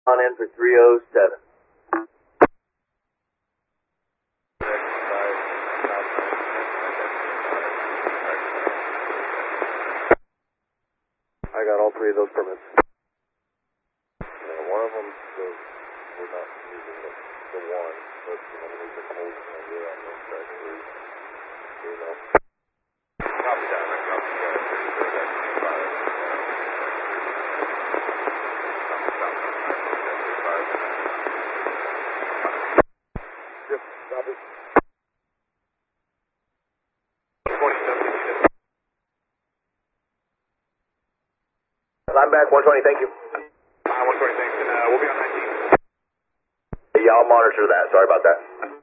On in for 307. I got all three of those permits. One of them, we're not using the one, but the one we've been holding on those guys, we know. Copy that, I copy that. Yep, copy. 27. I'm back, 120, thank you. 120, thanks, and we'll be on 19. Yeah, I'll monitor that, sorry about that.